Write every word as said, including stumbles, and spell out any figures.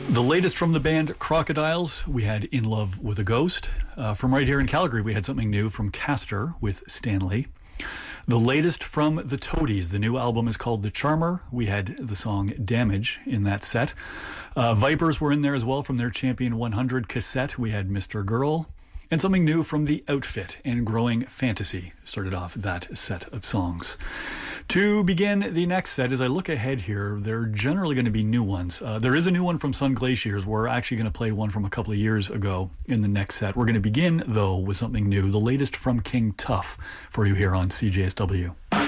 The latest from the band Crocodiles, we had In Love with a Ghost. Uh, from right here in Calgary, we had something new from Castor with Stanley. The latest from the Toadies, the new album is called The Charmer. We had the song Damage in that set. Uh, Vipers were in there as well from their Champion one hundred cassette. We had Mister Girl. And something new from The Outfit and Growing Fantasy started off that set of songs. To begin the next set, as I look ahead here, they're generally going to be new ones. Uh, there is a new one from Sun Glaciers. We're actually going to play one from a couple of years ago in the next set. We're going to begin, though, with something new, the latest from King Tuff for you here on C J S W.